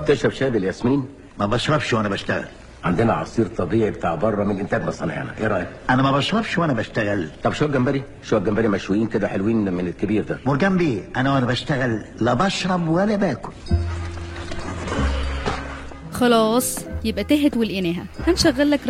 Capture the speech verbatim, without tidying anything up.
تشرب شاي بالياسمين؟ ما بشربش وانا بشتغل. عندنا عصير طبيعي بتاع بره من انتاج مصانعنا، ايه رايك؟ انا ما بشربش وانا بشتغل. طب شويه جمبري، شويه جمبري مشويين كده حلوين من الكبير ده. مرجان بيه، انا وانا بشتغل لا بشرب ولا باكل. خلاص يبقى تهت ولقيناها، هنشغل لك